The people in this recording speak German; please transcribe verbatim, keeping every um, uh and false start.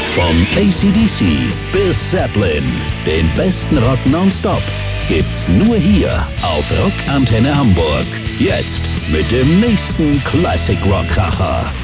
Vom A C D C bis Zeppelin, den besten Rock nonstop, gibt's nur hier auf Rockantenne Hamburg. Jetzt mit dem nächsten Classic Rock Kracher.